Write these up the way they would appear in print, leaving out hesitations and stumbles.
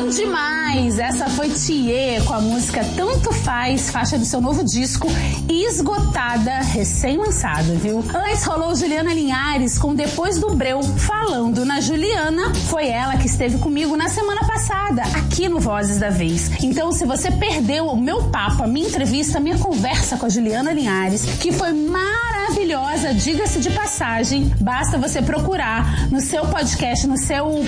demais! Essa foi Thier com a música Tanto Faz, faixa do seu novo disco, esgotada, recém-lançado, viu? Antes rolou Juliana Linhares com Depois do Breu. Falando na Juliana, foi ela que esteve comigo na semana passada, aqui no Vozes da Vez. Então, se você perdeu o meu papo, a minha entrevista, a minha conversa com a Juliana Linhares, que foi maravilhosa, diga-se de passagem, basta você procurar no seu podcast, no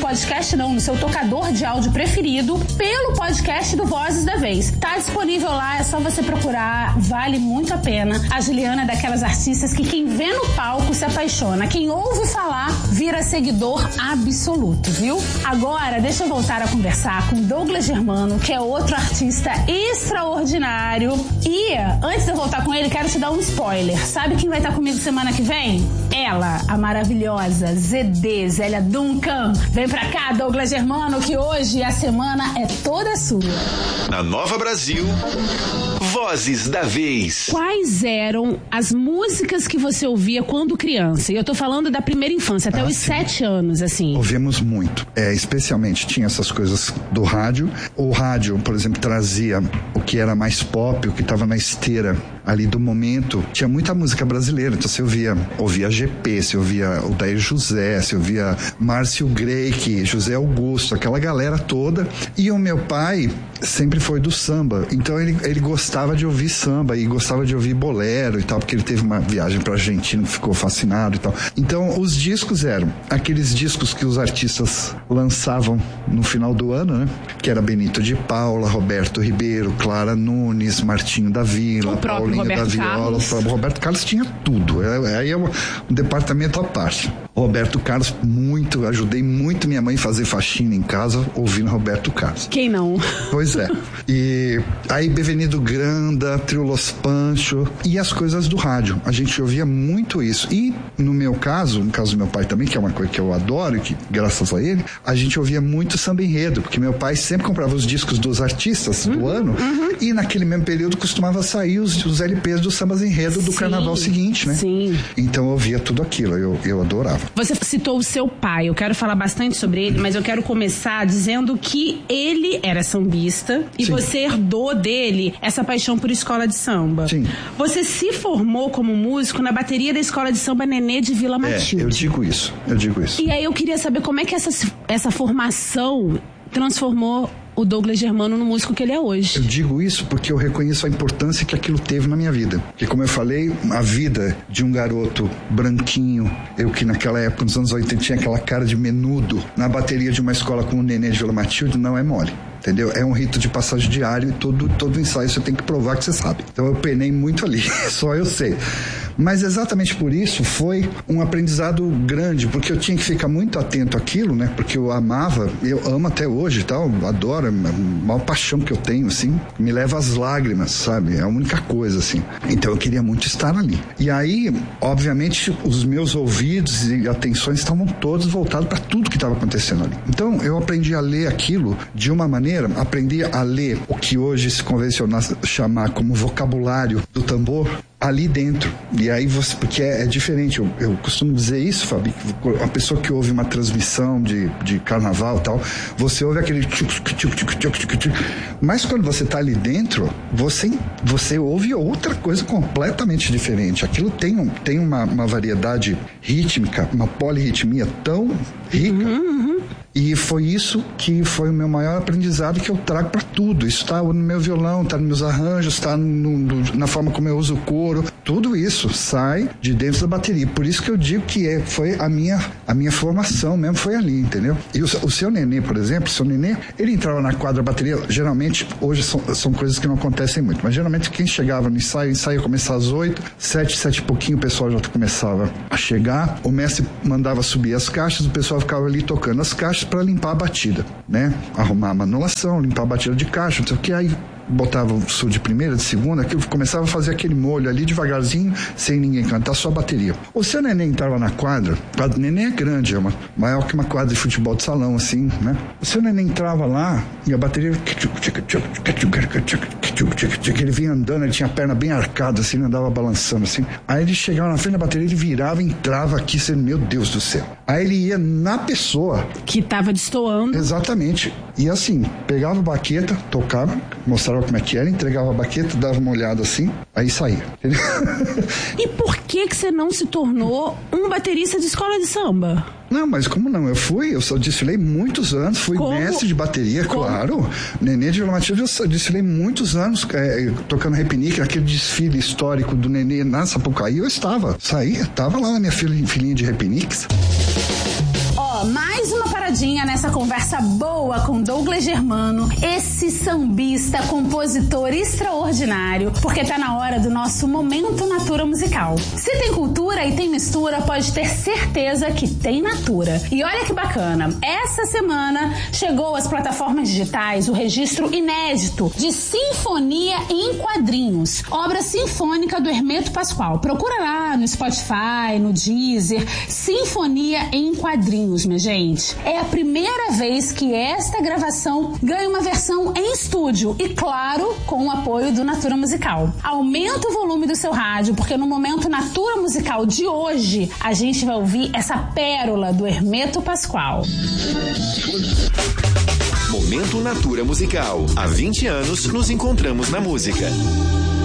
seu tocador de áudio preferido, pelo podcast do Vozes da Vez. Tá disponível lá, é só você procurar, vale muito a pena. A Juliana é daquelas artistas que quem vê no palco se apaixona, quem ouve falar vira seguidor absoluto, viu? Agora, deixa eu voltar a conversar com Douglas Germano, que é outro artista extraordinário. E, antes de eu voltar com ele, quero te dar um spoiler. Sabe quem vai estar comigo semana que vem? Ela, a maravilhosa ZD, Zélia Duncan. Vem pra cá, Douglas Germano, que hoje a semana é toda sua. Na Nova Brasil, Vozes da Vez. Quais eram as músicas que você ouvia quando criança? E eu tô falando da primeira infância, até os 7 anos, assim. Ouvimos muito. Especialmente tinha essas coisas do rádio. O rádio, por exemplo, trazia o que era mais pop, o que estava na esteira ali do momento. Tinha muita música brasileira, então você ouvia GP, você ouvia o Dair José, você ouvia Márcio Greik, José Augusto, aquela galera toda. E o meu pai sempre foi do samba, então ele gostava de ouvir samba e gostava de ouvir bolero e tal, porque ele teve uma viagem pra Argentina que ficou fascinado e tal. Então os discos eram aqueles discos que os artistas lançavam no final do ano, né? Que era Benito de Paula, Roberto Ribeiro, Clara Nunes, Martinho da Vila, Paulinho da Viola. O Roberto Carlos tinha tudo. Aí é um departamento à parte. Roberto Carlos, ajudei muito minha mãe a fazer faxina em casa ouvindo Roberto Carlos. Quem não? Pois é. E aí Bevenido Granda, Trio Los Pancho e as coisas do rádio. A gente ouvia muito isso. E no meu caso, no caso do meu pai também, que é uma coisa que eu adoro e que graças a ele, a gente ouvia muito samba enredo, porque meu pai sempre comprava os discos dos artistas do ano e naquele mesmo período costumava sair os LPs dos sambas enredo do carnaval seguinte, né? Sim. Então eu ouvia tudo aquilo, eu adorava. Você citou o seu pai, eu quero falar bastante sobre ele, mas eu quero começar dizendo que ele era sambista e você herdou dele essa paixão por escola de samba. Sim. Você se formou como músico na bateria da escola de samba Nenê de Vila Matilde. Eu digo isso. E aí eu queria saber como é que essa formação transformou o Douglas Germano no músico que ele é hoje. Eu digo isso porque eu reconheço a importância que aquilo teve na minha vida. Porque, como eu falei, a vida de um garoto branquinho, eu que naquela época, nos anos 80, tinha aquela cara de menudo, na bateria de uma escola como o Nenê de Vila Matilde, não é mole. Entendeu? É um rito de passagem diário e todo ensaio você tem que provar que você sabe. Então eu penei muito ali, só eu sei. Mas exatamente por isso foi um aprendizado grande, porque eu tinha que ficar muito atento àquilo, né? Porque eu amava, eu amo até hoje e tal, adoro, é a maior paixão que eu tenho, assim, me leva às lágrimas, sabe? É a única coisa, assim. Então eu queria muito estar ali. E aí, obviamente, os meus ouvidos e atenções estavam todos voltados para tudo que estava acontecendo ali. Então eu aprendi a ler aquilo de uma maneira, aprendi a ler o que hoje se convenciona chamar como vocabulário do tambor, ali dentro. E aí você, porque é diferente, eu costumo dizer isso, Fabi, a pessoa que ouve uma transmissão de carnaval e tal, você ouve aquele mas quando você tá ali dentro, você ouve outra coisa completamente diferente. Aquilo tem uma variedade rítmica, uma polirritmia tão rica. E foi isso que foi o meu maior aprendizado que eu trago para tudo. Isso tá no meu violão, tá nos meus arranjos, tá na forma como eu uso o coro. Tudo isso sai de dentro da bateria. Por isso que eu digo que foi a minha formação mesmo, foi ali, entendeu? E o seu Nenê, por exemplo, ele entrava na quadra bateria, geralmente, hoje são coisas que não acontecem muito, mas geralmente quem chegava no ensaio ia começar às 8, 7 e pouquinho, o pessoal já começava a chegar, o mestre mandava subir as caixas, o pessoal ficava ali tocando as caixas para limpar a batida, né? Arrumar a manulação, limpar a batida de caixa, não sei o que, aí botava o sul de primeira, de segunda, aquilo começava a fazer aquele molho ali devagarzinho, sem ninguém cantar, só a bateria. O seu Nenê entrava na quadra, a quadra do Nenê é grande, maior que uma quadra de futebol de salão, assim, né? O seu Nenê entrava lá e a bateria ele vinha andando, ele tinha a perna bem arcada, assim, ele andava balançando, assim. Aí ele chegava na frente da bateria, ele virava, entrava aqui, assim, meu Deus do céu. Aí ele ia na pessoa. Que tava destoando. Exatamente. E assim, pegava a baqueta, tocava, mostrava como é que era, entregava a baqueta, dava uma olhada assim, aí saía. E por que você não se tornou um baterista de escola de samba? Não, mas como não? Eu só desfilei muitos anos, fui mestre de bateria, claro. Nenê de Vila Matilde, eu desfilei muitos anos tocando repinique, naquele desfile histórico do Nenê na Sapucaí, eu estava lá na minha filhinha de repiniques. Mais uma paradinha nessa conversa boa com Douglas Germano, esse sambista, compositor extraordinário, porque tá na hora do nosso Momento Natura musical. Se tem cultura e tem mistura, pode ter certeza que tem Natura. E olha que bacana, essa semana chegou às plataformas digitais o registro inédito de Sinfonia em Quadrinhos, obra sinfônica do Hermeto Pascoal. Procura lá no Spotify, no Deezer, Sinfonia em Quadrinhos, minha gente. É a primeira vez que esta gravação ganha uma versão em estúdio e, claro, com o apoio do Natura Musical. Aumenta o volume do seu rádio, porque no Momento Natura Musical de hoje, a gente vai ouvir essa pérola do Hermeto Pascoal. Momento Natura Musical. Há 20 anos nos encontramos na música.